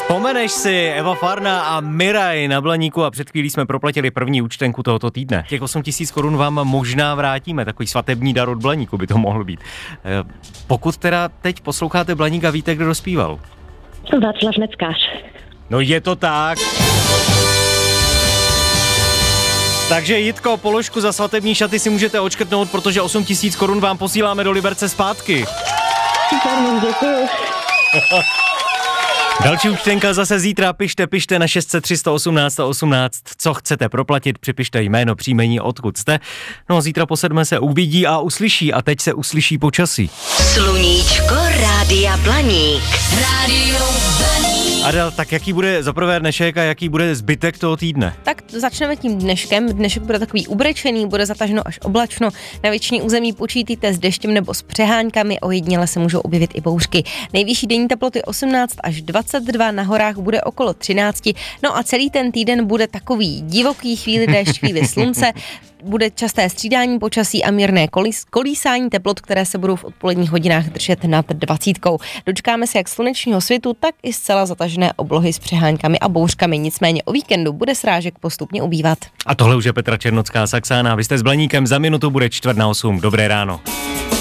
Vzpomeneš si Eva Farna a Miraj na Blaníku a před chvílí jsme proplatili první účtenku tohoto týdne. Těch 8 000 korun vám možná vrátíme, takový svatební dar od Blaníku by to mohl být. Pokud teda teď posloucháte Blaník a víte, kdo dospíval? Václav Neckář. No je to tak. Takže Jitko, položku za svatební šaty si můžete odškrtnout, protože 8 000 korun vám posíláme do Liberce zpátky. Super, moc děkuju. Další účtenka zase zítra, pište na 600 318 118, co chcete proplatit, připište jméno, příjmení, odkud jste. No zítra po 7 se uvidí a uslyší a teď se uslyší počasí. Sluníčko Rádia Blaník. Rádio Blaník. Adel, tak jaký bude zaprvé dnešek a jaký bude zbytek toho týdne? Tak začneme tím dneškem. Dnešek bude takový ubrečený, bude zataženo až oblačno. Na většině území počítejte s deštěm nebo s přeháňkami, ojediněle se můžou objevit i bouřky. Nejvyšší denní teploty 18 až 22, na horách bude okolo 13. No a celý ten týden bude takový divoký, chvíli déšť, chvíli slunce. Bude časté střídání počasí a mírné kolísání teplot, které se budou v odpoledních hodinách držet nad 20. Dočkáme se jak slunečního svitu, tak i zcela zatažené oblohy s přeháňkami a bouřkami. Nicméně o víkendu bude srážek postupně ubývat. A tohle už je Petra Černocká Saxána. Vy jste s Blaníkem, za minutu bude 7:45. Dobré ráno.